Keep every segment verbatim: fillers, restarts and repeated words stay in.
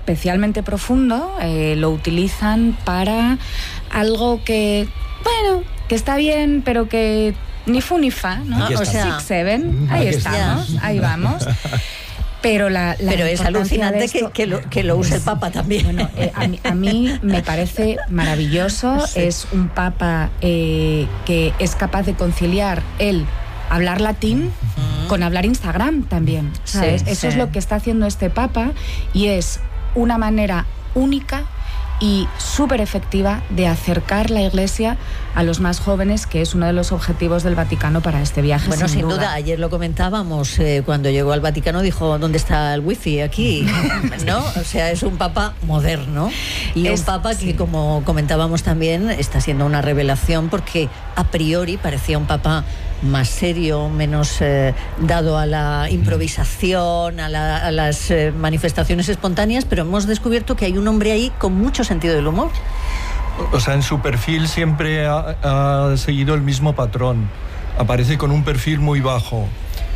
especialmente profundo, eh, lo utilizan para algo que, bueno, que está bien, pero que ni fu ni fa, ¿no? O sea, Six, seven, ahí estamos, ya. ahí vamos. Pero, la, la Pero es alucinante esto, que, que, lo, que lo use el Papa también. Bueno, eh, a, mí, a mí me parece maravilloso. Sí. Es un Papa eh, que es capaz de conciliar el hablar latín mm. con hablar Instagram también, ¿sabes? Sí, Eso sí. es lo que está haciendo este Papa, y es una manera única y súper efectiva de acercar la Iglesia a los más jóvenes, que es uno de los objetivos del Vaticano para este viaje. Bueno, sin, sin duda. duda, ayer lo comentábamos, eh, cuando llegó al Vaticano dijo, ¿dónde está el wifi aquí? ¿No? O sea, es un Papa moderno y es, un Papa sí. que, como comentábamos también, está siendo una revelación, porque a priori parecía un Papa más serio, menos eh, dado a la improvisación, a, la, a las eh, manifestaciones espontáneas, pero hemos descubierto que hay un hombre ahí con mucho sentido del humor. O sea, en su perfil siempre ha, ha seguido el mismo patrón. Aparece con un perfil muy bajo.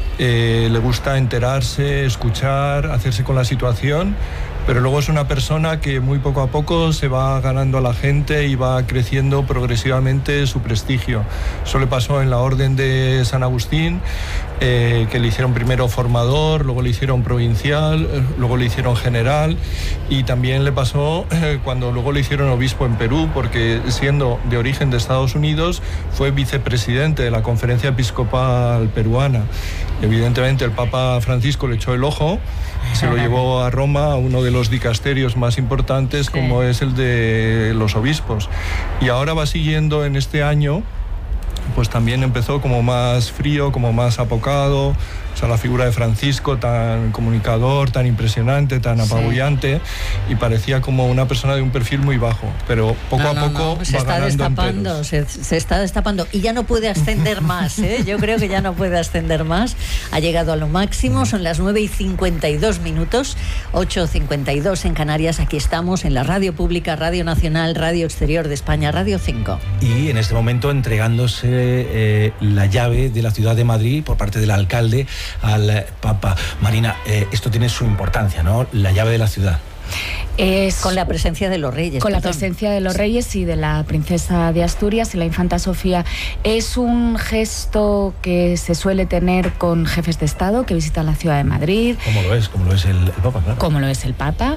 Eh, le gusta enterarse, escuchar, hacerse con la situación, pero luego es una persona que muy poco a poco se va ganando a la gente y va creciendo progresivamente su prestigio. Eso le pasó en la Orden de San Agustín, eh, que le hicieron primero formador, luego le hicieron provincial, luego le hicieron general, y también le pasó eh, cuando luego le hicieron obispo en Perú, porque siendo de origen de Estados Unidos fue vicepresidente de la Conferencia Episcopal Peruana. Evidentemente el Papa Francisco le echó el ojo, se lo llevó a Roma, a uno de los dicasterios más importantes, sí. como es el de los obispos. Y ahora va siguiendo en este año, pues también empezó como más frío, como más apocado. O sea, la figura de Francisco, tan comunicador, tan impresionante, tan apabullante, sí. y parecía como una persona de un perfil muy bajo, pero poco no, a poco no, no. Se va está ganando destapando, se, se está destapando, y ya no puede ascender más, ¿eh? Yo creo que ya no puede ascender más. Ha llegado a lo máximo, son las nueve y cincuenta y dos minutos, ocho cincuenta y dos en Canarias. Aquí estamos en la Radio Pública, Radio Nacional, Radio Exterior de España, Radio cinco. Y en este momento entregándose eh, la llave de la ciudad de Madrid por parte del alcalde al Papa. Marina, eh, esto tiene su importancia, ¿no? La llave de la ciudad. Es con la presencia de los reyes. Con perdón. la presencia de los reyes y de la princesa de Asturias y la infanta Sofía. Es un gesto que se suele tener con jefes de Estado que visitan la ciudad de Madrid. Como lo es, como lo es el, el Papa, claro. Como lo es el Papa.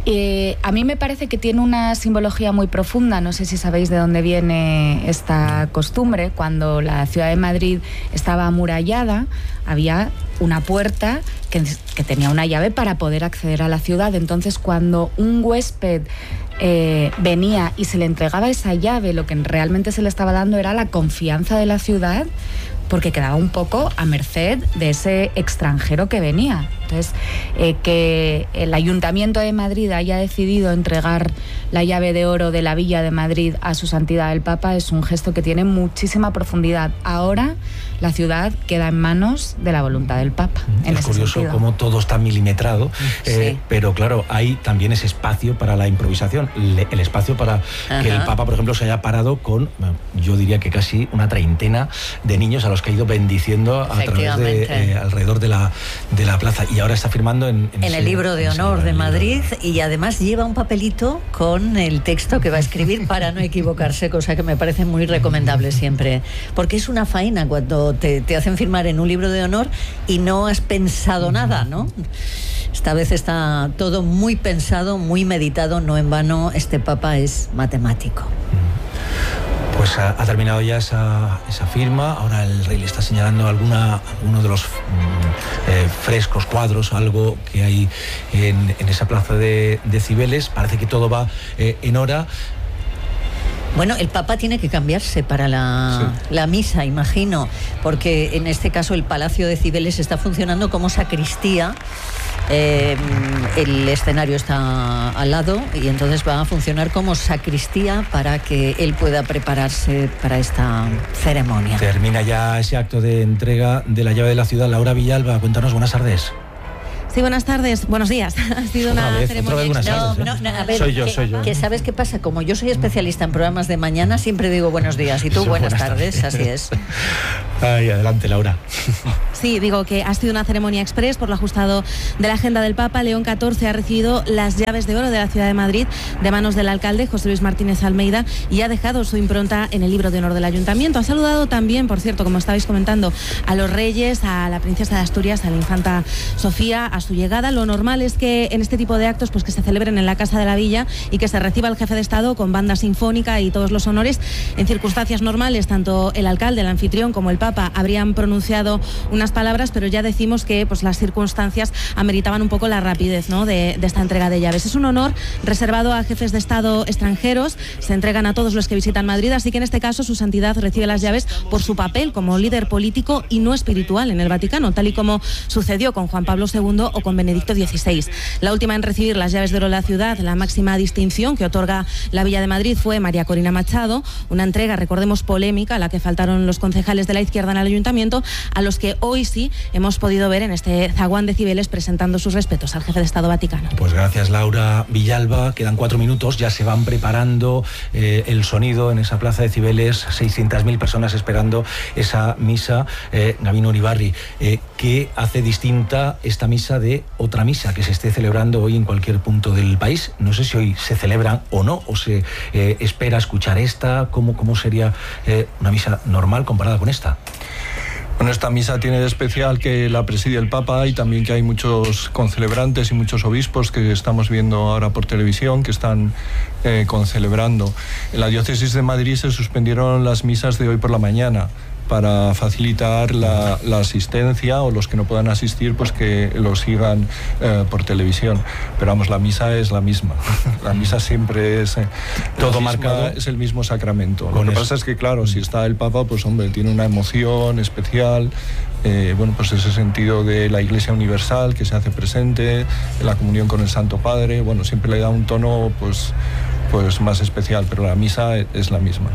Eh, a mí me parece que tiene una simbología muy profunda. No sé si sabéis de dónde viene esta costumbre. Cuando la ciudad de Madrid estaba amurallada, había una puerta que, que tenía una llave para poder acceder a la ciudad. Entonces, cuando un huésped eh, venía y se le entregaba esa llave, lo que realmente se le estaba dando era la confianza de la ciudad, porque quedaba un poco a merced de ese extranjero que venía. Entonces, eh, que el Ayuntamiento de Madrid haya decidido entregar la llave de oro de la Villa de Madrid a su santidad el Papa es un gesto que tiene muchísima profundidad. Ahora la ciudad queda en manos de la voluntad del Papa. En es ese curioso sentido. Cómo todo está milimetrado, sí. eh, pero claro, hay también ese espacio para la improvisación, le, el espacio para Ajá. que el Papa, por ejemplo, se haya parado con, yo diría que casi una treintena de niños a los que ha ido bendiciendo a través de eh, alrededor de la, de la plaza. Y ahora está firmando en, en, en ese, el libro de honor de Madrid, y además lleva un papelito con el texto que va a escribir para no equivocarse, cosa que me parece muy recomendable siempre, porque es una faena cuando te, te hacen firmar en un libro de honor y no has pensado nada, ¿no? Esta vez está todo muy pensado, muy meditado, no en vano este Papa es matemático. Pues ha, ha terminado ya esa, esa firma. Ahora el rey le está señalando alguna, alguno de los mm, eh, frescos, cuadros, algo que hay en, en esa plaza de, de Cibeles. Parece que todo va eh, en hora. Bueno, el Papa tiene que cambiarse para la, sí. la misa, imagino, porque en este caso el Palacio de Cibeles está funcionando como sacristía. Eh, el escenario está al lado y entonces va a funcionar como sacristía para que él pueda prepararse para esta ceremonia. Termina ya ese acto de entrega de la llave de la ciudad. Laura Villalba, cuéntanos, buenas tardes. Sí, buenas tardes, buenos días. Ha sido una Otra vez, ceremonia. otra vez buenas No, tardes, ¿eh? no, no, a ver, soy yo, que, soy yo. que sabes qué pasa, como yo soy especialista en programas de mañana, siempre digo buenos días y tú Eso, buenas, buenas tardes, tardes. así es. Ay, adelante, Laura. Sí, digo que ha sido una ceremonia express por lo ajustado de la agenda del Papa. León catorce ha recibido las llaves de oro de la ciudad de Madrid de manos del alcalde José Luis Martínez Almeida y ha dejado su impronta en el libro de honor del ayuntamiento. Ha saludado también, por cierto, como estabais comentando, a los reyes, a la princesa de Asturias, a la infanta Sofía, a su llegada. Lo normal es que en este tipo de actos pues que se celebren en la Casa de la Villa y que se reciba al jefe de Estado con banda sinfónica y todos los honores. En circunstancias normales, tanto el alcalde, el anfitrión, como el Papa habrían pronunciado unas palabras, pero ya decimos que pues las circunstancias ameritaban un poco la rapidez, ¿no?, de, de esta entrega de llaves. Es un honor reservado a jefes de Estado extranjeros, se entregan a todos los que visitan Madrid, así que en este caso su santidad recibe las llaves por su papel como líder político y no espiritual en el Vaticano, tal y como sucedió con Juan Pablo segundo o con Benedicto dieciséis. La última en recibir las llaves de oro de la ciudad, la máxima distinción que otorga la Villa de Madrid, fue María Corina Machado, una entrega, recordemos, polémica, a la que faltaron los concejales de la izquierda en el ayuntamiento, a los que hoy sí hemos podido ver en este zaguán de Cibeles presentando sus respetos al jefe de Estado Vaticano. Pues gracias, Laura Villalba. Quedan cuatro minutos, ya se van preparando eh, el sonido en esa plaza de Cibeles, seiscientas mil personas esperando esa misa. Eh, Gabino Uribarri, eh, ¿qué hace distinta esta misa de otra misa que se esté celebrando hoy en cualquier punto del país? No sé si hoy se celebran o no, o se eh, espera escuchar esta. ¿Cómo, cómo sería eh, una misa normal comparada con esta? Bueno, esta misa tiene de especial que la preside el Papa y también que hay muchos concelebrantes y muchos obispos que estamos viendo ahora por televisión que están eh, concelebrando. En la diócesis de Madrid se suspendieron las misas de hoy por la mañana para facilitar la, la asistencia, o los que no puedan asistir pues que lo sigan eh, por televisión. Pero vamos, la misa es la misma. La misa siempre es eh, todo marcado, es el mismo sacramento. Lo que pasa es que, claro, si está el Papa, pues hombre, tiene una emoción especial. Eh, bueno, pues ese sentido de la Iglesia Universal que se hace presente, la comunión con el Santo Padre, bueno, siempre le da un tono pues pues más especial, pero la misa es la misma.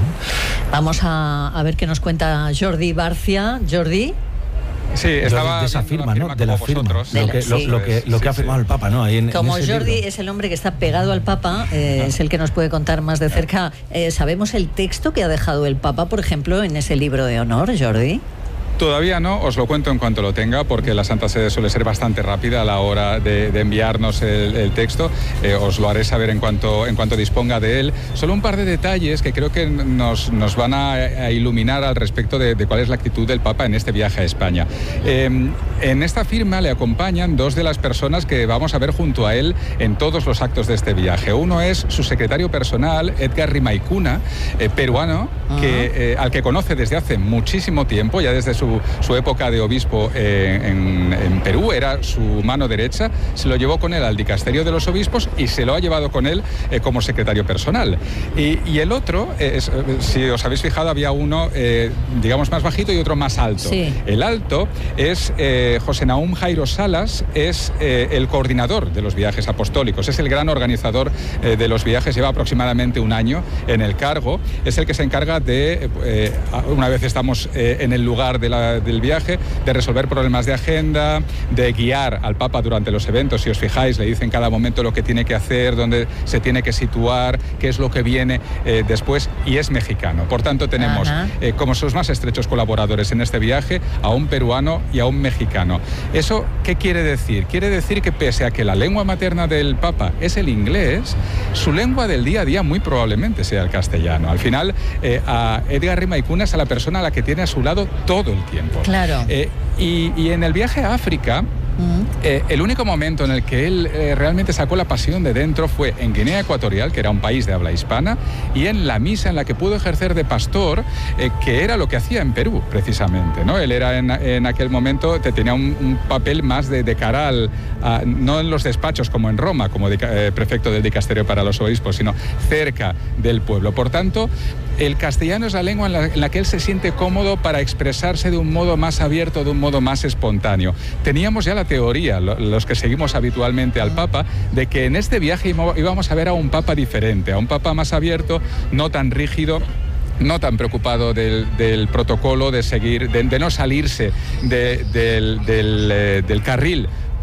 Vamos a, a ver qué nos cuenta Jordi Barcia. Jordi. Sí, estaba de esa firma, ¿no? De la firma. De Lo la, que, sí. lo, lo que, lo que Sí, ha firmado sí. el Papa, ¿no? Ahí en, Como en ese Jordi libro. es el hombre que está pegado al Papa, eh, es el que nos puede contar más de cerca. Eh, ¿Sabemos el texto que ha dejado el Papa, por ejemplo, en ese libro de honor, Jordi? Todavía no, os lo cuento en cuanto lo tenga, porque la Santa Sede suele ser bastante rápida a la hora de, de enviarnos el, el texto. Eh, os lo haré saber en cuanto, en cuanto disponga de él. Solo un par de detalles que creo que nos, nos van a, a iluminar al respecto de, de cuál es la actitud del Papa en este viaje a España. Eh, en esta firma le acompañan dos de las personas que vamos a ver junto a él en todos los actos de este viaje. Uno es su secretario personal, Edgar Rimaicuna, eh, peruano, uh-huh. que, eh, al que conoce desde hace muchísimo tiempo, ya desde su Su, su época de obispo eh, en, en Perú, era su mano derecha, se lo llevó con él al dicasterio de los obispos y se lo ha llevado con él eh, como secretario personal. Y, y el otro, eh, es, si os habéis fijado, había uno, eh, digamos, más bajito y otro más alto. Sí. El alto es eh, José Nahum Jairo Salas, es eh, el coordinador de los viajes apostólicos, es el gran organizador eh, de los viajes, lleva aproximadamente un año en el cargo, es el que se encarga de, eh, una vez estamos eh, en el lugar de la del viaje, de resolver problemas de agenda, de guiar al Papa durante los eventos. Si os fijáis, le dicen cada momento lo que tiene que hacer, dónde se tiene que situar, qué es lo que viene eh, después, y es mexicano. Por tanto, tenemos eh, como sus más estrechos colaboradores en este viaje a un peruano y a un mexicano. ¿Eso qué quiere decir? Quiere decir que pese a que la lengua materna del Papa es el inglés, su lengua del día a día muy probablemente sea el castellano. Al final, eh, a Edgar Rimaicuna es a la persona a la que tiene a su lado todo el tiempo. Claro. Eh, y, y en el viaje a África, Eh, el único momento en el que él eh, realmente sacó la pasión de dentro fue en Guinea Ecuatorial, que era un país de habla hispana, y en la misa en la que pudo ejercer de pastor, eh, que era lo que hacía en Perú, precisamente, ¿no? Él era en, en aquel momento, te tenía un, un papel más de, de cara al, a, no en los despachos como en Roma, como de, eh, prefecto del dicasterio para los obispos, sino cerca del pueblo. Por tanto, el castellano es la lengua en la, en la que él se siente cómodo para expresarse de un modo más abierto, de un modo más espontáneo. Teníamos ya la teoría, lo, los que seguimos habitualmente al Papa, de que en este viaje íbamos a ver a un Papa diferente, a un Papa más abierto, no tan rígido, no tan preocupado del, del protocolo, de seguir, de, de no salirse de, del, del, eh, del carril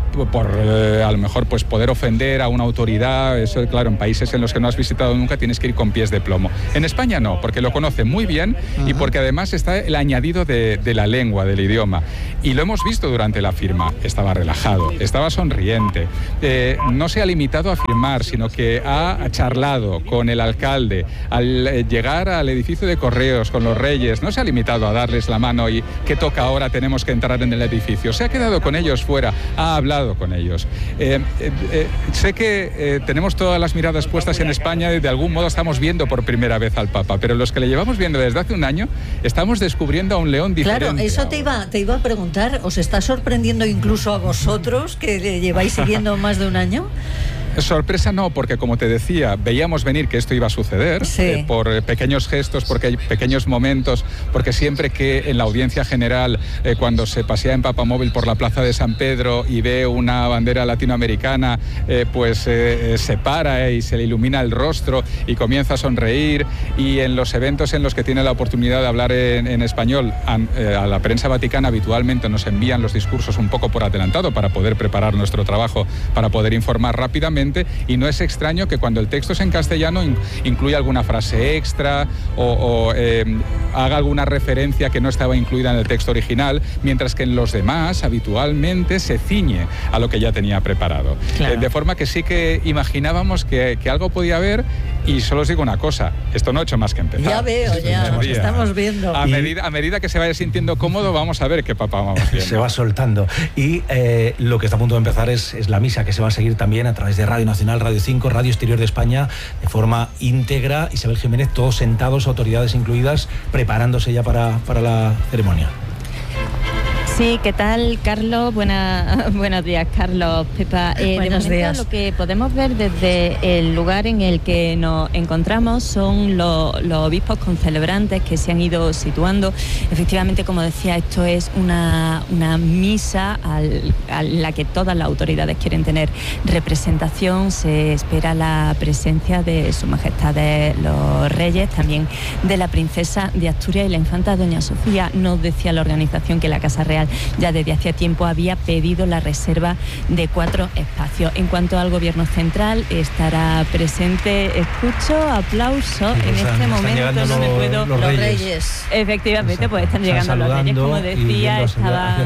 por eh, a lo mejor pues poder ofender a una autoridad. Eso, claro, en países en los que no has visitado nunca tienes que ir con pies de plomo. En España no, porque lo conoce muy bien y porque además está el añadido de, de la lengua, del idioma. Y lo hemos visto durante la firma. Estaba relajado, estaba sonriente, eh, no se ha limitado a firmar, sino que ha charlado con el alcalde al eh, llegar al edificio de correos con los reyes. No se ha limitado a darles la mano y ¿qué toca ahora? Tenemos que entrar en el edificio. Se ha quedado con ellos fuera, ha hablado con ellos. Eh, eh, eh, sé que eh, tenemos todas las miradas puestas en España y de algún modo estamos viendo por primera vez al Papa, pero los que le llevamos viendo desde hace un año estamos descubriendo a un león diferente. Claro, eso te iba, te iba a preguntar, ¿os está sorprendiendo incluso a vosotros que le lleváis siguiendo más de un año? Sorpresa no, porque como te decía, veíamos venir que esto iba a suceder, sí. eh, por pequeños gestos, porque hay pequeños momentos, porque siempre que en la audiencia general, eh, cuando se pasea en papamóvil por la plaza de San Pedro y ve una bandera latinoamericana, eh, pues eh, se para eh, y se le ilumina el rostro y comienza a sonreír. Y en los eventos en los que tiene la oportunidad de hablar en, en español, a, eh, a la prensa vaticana habitualmente nos envían los discursos un poco por adelantado para poder preparar nuestro trabajo, para poder informar rápidamente. Y no es extraño que cuando el texto es en castellano in, incluya alguna frase extra o, o eh, haga alguna referencia que no estaba incluida en el texto original, mientras que en los demás habitualmente se ciñe a lo que ya tenía preparado. Claro. Eh, de forma que sí que imaginábamos que, que algo podía haber. Y solo os digo una cosa, esto no ha hecho más que empezar. Ya veo, ya, nos estamos viendo. A medida, a medida que se vaya sintiendo cómodo, vamos a ver qué papá vamos viendo. Se va soltando. Y eh, lo que está a punto de empezar es, es la misa, que se va a seguir también a través de Radio Nacional, Radio cinco, Radio Exterior de España, de forma íntegra. Isabel Jiménez, todos sentados, autoridades incluidas, preparándose ya para, para la ceremonia. Sí, ¿qué tal, Carlos? Buena, buenos días, Carlos, Pepa. Eh, buenos de momento, días. Lo que podemos ver desde el lugar en el que nos encontramos son los, los obispos concelebrantes que se han ido situando. Efectivamente, como decía, esto es una, una misa al, a la que todas las autoridades quieren tener representación. Se espera la presencia de Su Majestad de los Reyes, también de la princesa de Asturias y la infanta Doña Sofía. Nos decía la organización que la Casa Real ya desde hacía tiempo había pedido la reserva de cuatro espacios. En cuanto al gobierno central, estará presente, escucho, aplauso, sí, en están, este momento no me puedo... Los reyes. reyes. Efectivamente, pues están, están llegando los reyes, como decía, estaban...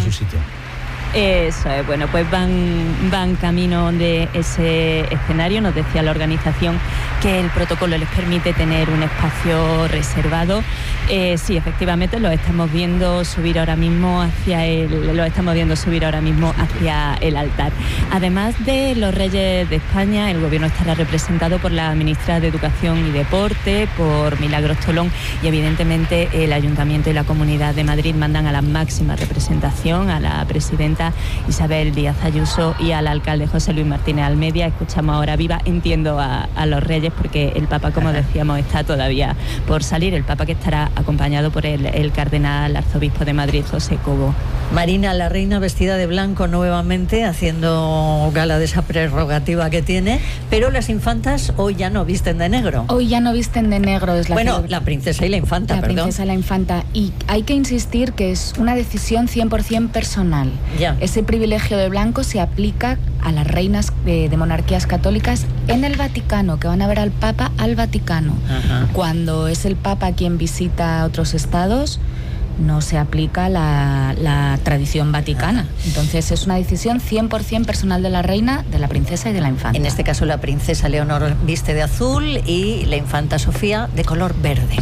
Eso es, bueno, pues van, van camino de ese escenario. Nos decía la organización que el protocolo les permite tener un espacio reservado. Eh, sí, efectivamente, lo estamos viendo subir ahora mismo hacia el, lo estamos viendo subir ahora mismo hacia el altar. Además de los Reyes de España, el gobierno estará representado por la ministra de Educación y Deporte, por Milagros Tolón, y evidentemente el Ayuntamiento y la Comunidad de Madrid mandan a la máxima representación, a la presidenta Isabel Díaz Ayuso y al alcalde José Luis Martínez Almeida. Escuchamos ahora viva, entiendo a, a los reyes, porque el Papa, como decíamos, está todavía por salir. El Papa que estará acompañado por el, el cardenal arzobispo de Madrid, José Cobo. Marina, la reina vestida de blanco nuevamente, haciendo gala de esa prerrogativa que tiene, pero las infantas hoy ya no visten de negro. Hoy ya no visten de negro. Es la bueno, celebra... la princesa y la infanta, la perdón. La princesa y la infanta. Y hay que insistir que es una decisión cien por ciento personal. Ya. Ese privilegio de blanco se aplica a las reinas de, de monarquías católicas en el Vaticano, que van a ver al Papa al Vaticano. Ajá. Cuando es el Papa quien visita otros estados, no se aplica la, la tradición vaticana. Ajá. Entonces es una decisión cien por ciento personal de la reina, de la princesa y de la infanta. En este caso la princesa Leonor viste de azul y la infanta Sofía de color verde.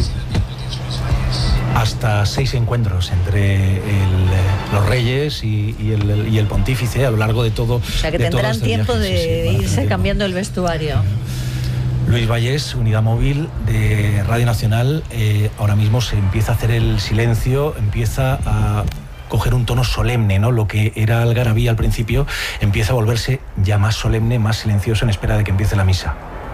Hasta seis encuentros entre el, los reyes y, y, el, y el pontífice a lo largo de todo. O sea que tendrán tiempo viaje, de sí, sí, irse cambiando el vestuario. Luis Vallés, Unidad Móvil de Radio Nacional. Eh, ahora mismo se empieza a hacer el silencio, empieza a coger un tono solemne, ¿no? Lo que era algarabía al principio empieza a volverse ya más solemne, más silencioso en espera de que empiece la misa.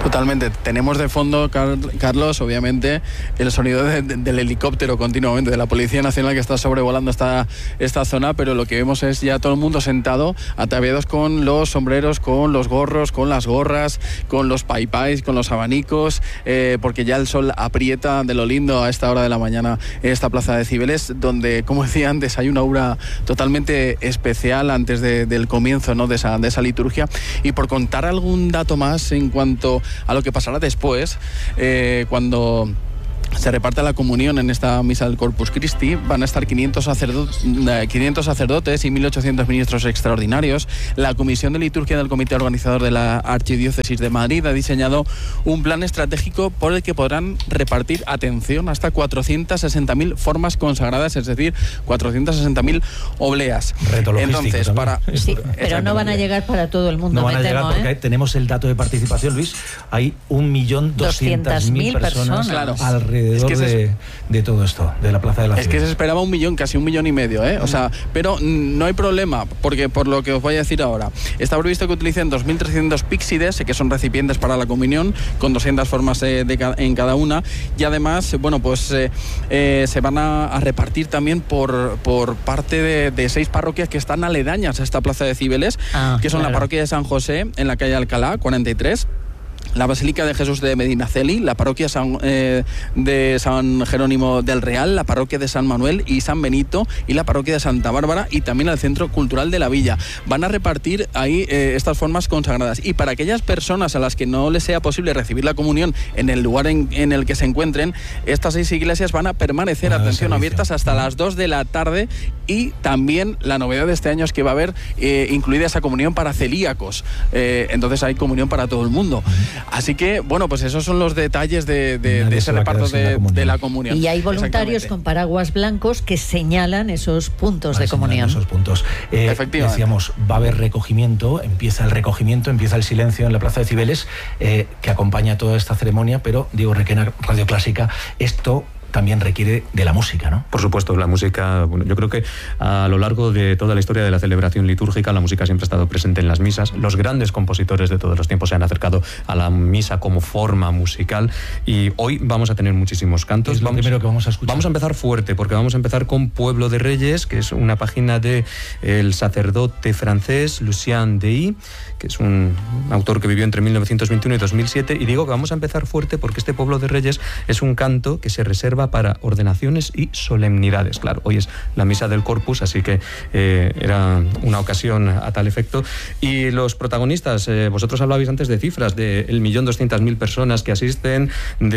Totalmente. Tenemos de fondo, Carlos, obviamente, el sonido de, de, del helicóptero continuamente, de la Policía Nacional que está sobrevolando esta, esta zona, pero lo que vemos es ya todo el mundo sentado, ataviados con los sombreros, con los gorros, con las gorras, con los paipais, con los abanicos, eh, porque ya el sol aprieta de lo lindo a esta hora de la mañana esta plaza de Cibeles, donde, como decía antes, hay una aura totalmente especial antes de, del comienzo, ¿no?, de esa, de esa liturgia. Y por contar algún dato más en cuanto a lo que pasará después, eh, cuando se reparte la comunión en esta misa del Corpus Christi, van a estar quinientos sacerdotes, quinientos sacerdotes y mil ochocientos ministros extraordinarios. La Comisión de Liturgia del Comité Organizador de la Archidiócesis de Madrid ha diseñado un plan estratégico por el que podrán repartir, atención, hasta cuatrocientas sesenta mil formas consagradas, es decir, cuatrocientas sesenta mil obleas. Reto Entonces, para... Sí, pero no van a llegar para todo el mundo. No van me a llegar temo, porque ¿eh? tenemos el dato de participación, Luis. Hay un millón doscientas mil personas, personas. alrededor es que de, es, de todo esto, de la Plaza de la Ciudad. Es que se esperaba un millón, casi un millón y medio, ¿eh? O sea, pero no hay problema, porque por lo que os voy a decir ahora, está previsto que utilicen dos mil trescientos píxides, que son recipientes para la comunión, con doscientas formas eh, de, en cada una, y además, bueno, pues eh, eh, se van a, a repartir también por, por parte de, de seis parroquias que están aledañas a esta Plaza de Cibeles, ah, que son claro. La parroquia de San José, en la calle Alcalá, cuarenta y tres, la Basílica de Jesús de Medinaceli, la parroquia San, eh, de San Jerónimo del Real, la parroquia de San Manuel y San Benito y la parroquia de Santa Bárbara y también el Centro Cultural de la Villa. Van a repartir ahí eh, estas formas consagradas, y para aquellas personas a las que no les sea posible recibir la comunión en el lugar en, en el que se encuentren, estas seis iglesias van a permanecer, ah, atención, abiertas hasta las dos de la tarde, y también la novedad de este año es que va a haber eh, incluida esa comunión para celíacos, eh, entonces hay comunión para todo el mundo. Así que, bueno, pues esos son los detalles de, de, de ese reparto de la, de la comunión. Y hay voluntarios con paraguas blancos que señalan esos puntos vale, de comunión. Esos puntos. Eh, Efectivamente. Decíamos, va a haber recogimiento, empieza el recogimiento, empieza el silencio en la Plaza de Cibeles, eh, que acompaña toda esta ceremonia, pero Diego Requena, Radio Clásica, esto también requiere de la música, ¿no? Por supuesto, la música, bueno, yo creo que a lo largo de toda la historia de la celebración litúrgica, la música siempre ha estado presente en las misas. Los grandes compositores de todos los tiempos se han acercado a la misa como forma musical, y hoy vamos a tener muchísimos cantos. Es lo vamos, primero que vamos a escuchar. Vamos a empezar fuerte, porque vamos a empezar con Pueblo de Reyes, que es una página de el sacerdote francés Lucien Dey, que es un autor que vivió entre mil novecientos veintiuno y dos mil siete, y digo que vamos a empezar fuerte porque este Pueblo de Reyes es un canto que se reserva para ordenaciones y solemnidades. Claro, hoy es la misa del Corpus, así que eh, era una ocasión a tal efecto. Y los protagonistas, eh, vosotros hablabais antes de cifras, de el millón doscientas mil personas que asisten,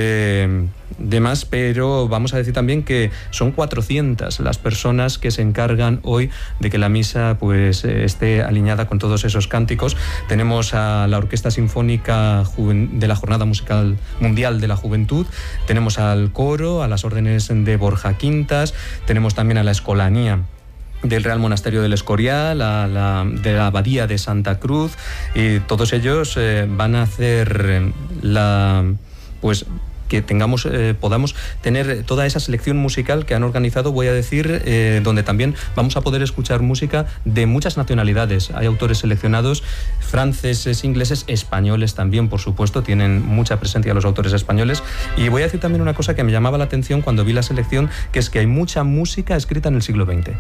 de, de más, pero vamos a decir también que son cuatrocientas las personas que se encargan hoy de que la misa pues esté alineada con todos esos cánticos. Tenemos a la Orquesta Sinfónica de la Jornada Musical Mundial de la Juventud, tenemos al coro, a las órdenes de Borja Quintas, tenemos también a la Escolanía del Real Monasterio del Escorial, a la, de la Abadía de Santa Cruz, y todos ellos eh, van a hacer la... pues que tengamos, eh, podamos tener toda esa selección musical que han organizado, voy a decir, eh, donde también vamos a poder escuchar música de muchas nacionalidades. Hay autores seleccionados, franceses, ingleses, españoles también, por supuesto, tienen mucha presencia los autores españoles. Y voy a decir también una cosa que me llamaba la atención cuando vi la selección, que es que hay mucha música escrita en el siglo veinte.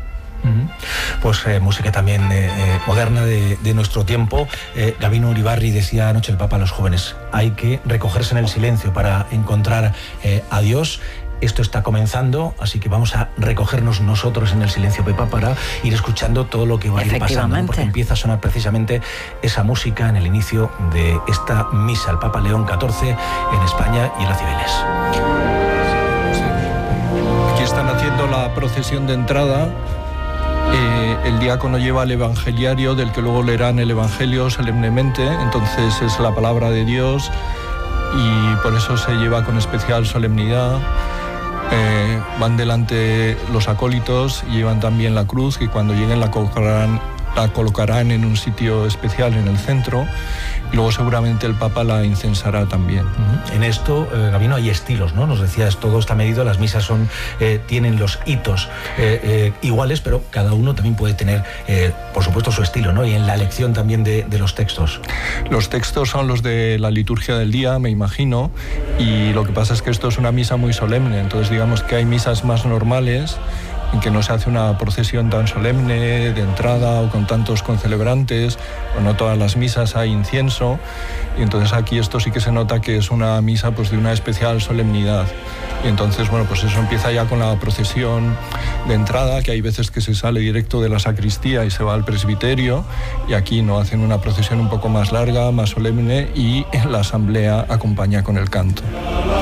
Pues eh, música también eh, eh, moderna de, de nuestro tiempo. eh, Gabino Uribarri decía anoche el Papa a los jóvenes: hay que recogerse en el silencio para encontrar eh, a Dios. Esto está comenzando, así que vamos a recogernos nosotros en el silencio, Pepa, para ir escuchando todo lo que va a ir pasando, ¿no? Porque empieza a sonar precisamente esa música en el inicio de esta misa, el Papa León catorce en España y en la Cibeles. Aquí están haciendo la procesión de entrada. Eh, el diácono lleva el evangeliario, del que luego leerán el evangelio solemnemente, entonces es la palabra de Dios y por eso se lleva con especial solemnidad. Eh, van delante los acólitos y llevan también la cruz, y cuando lleguen la cogerán, la colocarán en un sitio especial en el centro y luego seguramente el Papa la incensará también. Uh-huh. En esto, eh, Gabino, hay estilos, ¿no? Nos decías, todo está medido, las misas son eh, tienen los hitos eh, eh, iguales, pero cada uno también puede tener, eh, por supuesto, su estilo, ¿no? Y en la elección también de, de los textos. Los textos son los de la liturgia del día, me imagino, y lo que pasa es que esto es una misa muy solemne, entonces digamos que hay misas más normales en que no se hace una procesión tan solemne de entrada o con tantos concelebrantes, o no todas las misas hay incienso, y entonces aquí esto sí que se nota que es una misa pues de una especial solemnidad. Y entonces, bueno, pues eso empieza ya con la procesión de entrada, que hay veces que se sale directo de la sacristía y se va al presbiterio, y aquí no, hacen una procesión un poco más larga, más solemne, y la asamblea acompaña con el canto.